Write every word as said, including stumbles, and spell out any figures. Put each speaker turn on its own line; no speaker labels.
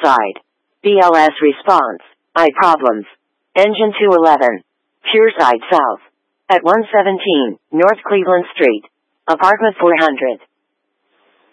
side. B L S response. I problems. Engine two eleven. Pure side south. At one seventeen, North Cleveland Street. Apartment four hundred.